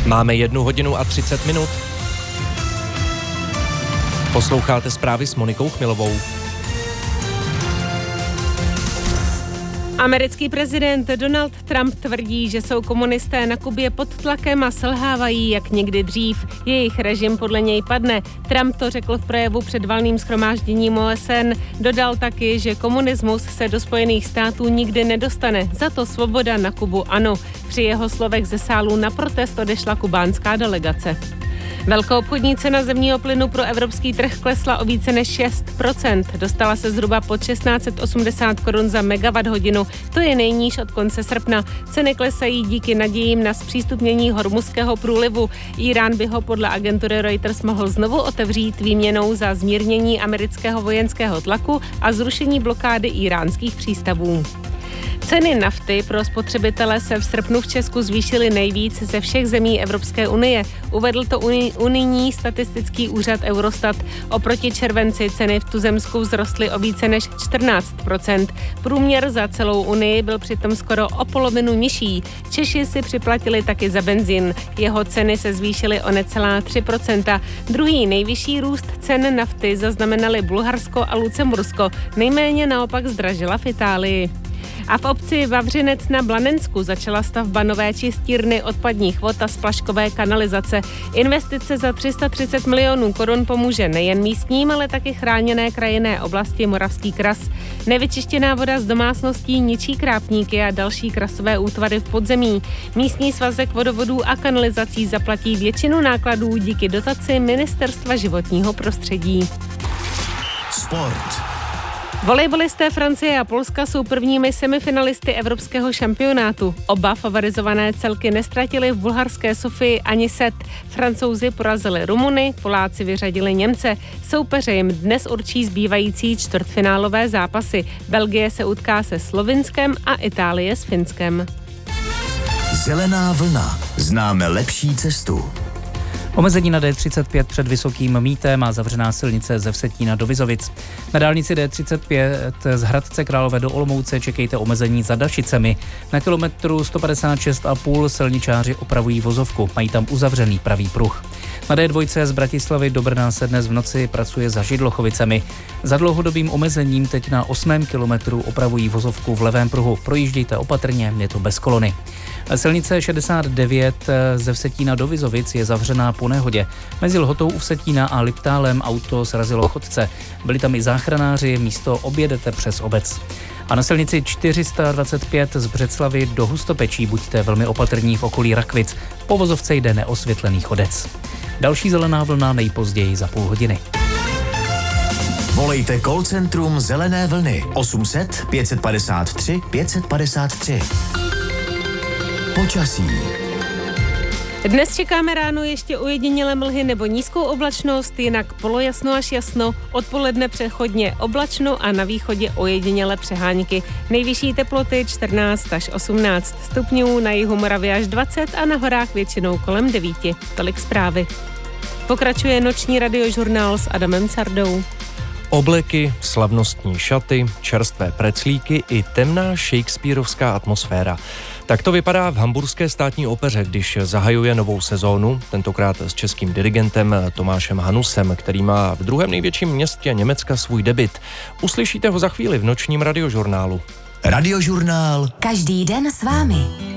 Máme 1 hodinu a 30 minut. Posloucháte zprávy s Monikou Chmilovou. Americký prezident Donald Trump tvrdí, že jsou komunisté na Kubě pod tlakem a selhávají jak nikdy dřív. Jejich režim podle něj padne. Trump to řekl v projevu před valným shromážděním OSN. Dodal taky, že komunismus se do Spojených států nikdy nedostane. Za to svoboda na Kubu ano. Při jeho slovech ze sálu na protest odešla kubánská delegace. Velkoobchodní cena zemního plynu pro evropský trh klesla o více než 6%. Dostala se zhruba pod 1680 korun za megawatt-hodinu. To je nejníž od konce srpna. Ceny klesají díky nadějím na zpřístupnění Hormuzského průlivu. Írán by ho podle agentury Reuters mohl znovu otevřít výměnou za zmírnění amerického vojenského tlaku a zrušení blokády íránských přístavů. Ceny nafty pro spotřebitele se v srpnu v Česku zvýšily nejvíc ze všech zemí Evropské unie. Uvedl to unijní statistický úřad Eurostat. Oproti červenci ceny v tuzemsku vzrostly o více než 14%. Průměr za celou unii byl přitom skoro o polovinu nižší. Češi si připlatili taky za benzín. Jeho ceny se zvýšily o necelá 3%. Druhý nejvyšší růst cen nafty zaznamenali Bulharsko a Lucembursko. Nejméně naopak zdražila v Itálii. A v obci Vavřinec na Blanensku začala stavba nové čistírny odpadních vod a splaškové kanalizace. Investice za 330 milionů korun pomůže nejen místním, ale taky chráněné krajinné oblasti Moravský kras. Nevyčištěná voda z domácností ničí krápníky a další krasové útvary v podzemí. Místní svazek vodovodů a kanalizací zaplatí většinu nákladů díky dotaci Ministerstva životního prostředí. Sport. Volejbolisté Francie a Polska jsou prvními semifinalisty evropského šampionátu. Oba favorizované celky nestratili v bulharské Sofii ani set. Francouzi porazili Rumuny, Poláci vyřadili Němce. Soupeře jim dnes určí zbývající čtvrtfinálové zápasy. Belgie se utká se Slovinskem a Itálie s Finskem. Zelená vlna. Známe lepší cestu. Omezení na D35 před Vysokým Mýtem a zavřená silnice ze Vsetína do Vizovic. Na dálnici D35 z Hradce Králové do Olomouce čekejte omezení za Dašicemi. Na kilometru 156,5 silničáři opravují vozovku, mají tam uzavřený pravý pruh. Na D2 z Bratislavy do Brna se dnes v noci pracuje za Židlochovicemi. Za dlouhodobým omezením teď na 8. kilometru opravují vozovku v levém pruhu. Projíždějte opatrně, je to bez kolony. Silnice 69 ze Vsetína do Vizovic je zavřená po nehodě. Mezi Lhotou u Vsetína a Liptálem auto srazilo chodce. Byli tam i záchranáři, místo objedete přes obec. A na silnici 425 z Břeclavy do Hustopečí buďte velmi opatrní v okolí Rakvic. Po vozovce jde neosvětlený chodec. Další zelená vlna nejpozději za půl hodiny. Volejte call centrum Zelené vlny 800 553 553. Počasí. Dnes čekáme ráno ještě ojedinělé mlhy nebo nízkou oblačnost, jinak polojasno až jasno, odpoledne přechodně oblačno a na východě ojedinělé přehánky. Nejvyšší teploty 14 až 18 stupňů, na jihu Moravy až 20 a na horách většinou kolem 9. Tolik zprávy. Pokračuje noční radiožurnál s Adamem Cardou. Obleky, slavnostní šaty, čerstvé preclíky i temná shakespearovská atmosféra. Tak to vypadá v Hamburské státní opeře, když zahajuje novou sezónu, tentokrát s českým dirigentem Tomášem Hanusem, který má v druhém největším městě Německa svůj debut. Uslyšíte ho za chvíli v nočním radiožurnálu. Radiožurnál. Každý den s vámi.